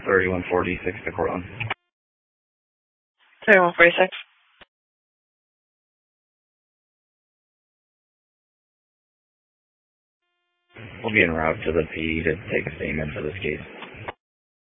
3146 to Cortland. 3146. We'll be en route to the P to take a statement for this case.